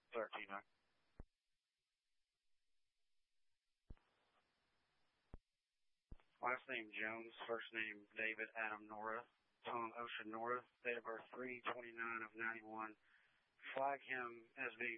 13. Last name Jones, first name David Adam Nora, Tom Ocean Nora, date of birth 3/29 of 91. Flag him as being